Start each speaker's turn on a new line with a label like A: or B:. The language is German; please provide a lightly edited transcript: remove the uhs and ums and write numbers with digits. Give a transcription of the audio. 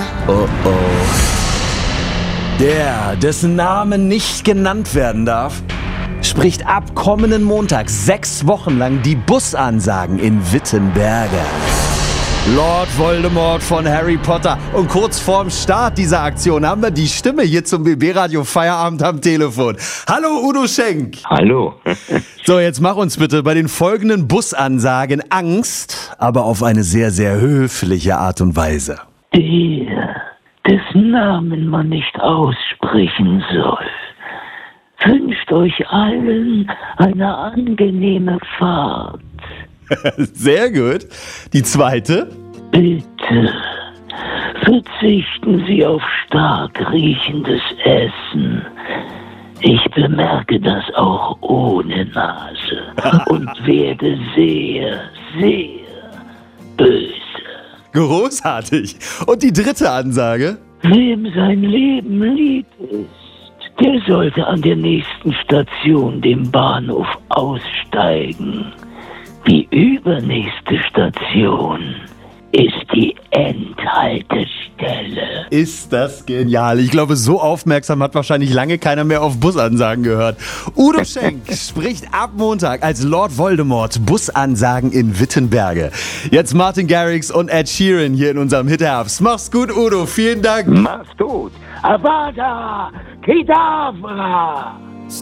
A: Oh oh. Der, dessen Name nicht genannt werden darf, spricht ab kommenden Montag 6 Wochen lang die Busansagen in Wittenberge. Lord Voldemort von Harry Potter. Und kurz vorm Start dieser Aktion haben wir die Stimme hier zum BB-Radio Feierabend am Telefon. Hallo Udo Schenk.
B: Hallo.
A: So, jetzt mach uns bitte bei den folgenden Busansagen Angst, aber auf eine sehr, sehr höfliche Art und Weise.
C: Der, dessen Namen man nicht aussprechen soll, wünscht euch allen eine angenehme Fahrt.
A: Sehr gut. Die zweite?
C: Bitte verzichten Sie auf stark riechendes Essen. Ich bemerke das auch ohne Nase und werde sehr, sehr böse.
A: Großartig. Und die dritte Ansage?
C: Wem sein Leben lieb ist, der sollte an der nächsten Station, dem Bahnhof, aussteigen. Die übernächste Station ist die Endhaltestelle.
A: Ist das genial. Ich glaube, so aufmerksam hat wahrscheinlich lange keiner mehr auf Busansagen gehört. Udo Schenk spricht ab Montag als Lord Voldemort Busansagen in Wittenberge. Jetzt Martin Garrix und Ed Sheeran hier in unserem Hitherbst. Mach's gut, Udo. Vielen Dank.
C: Mach's gut. Avada Kedavra.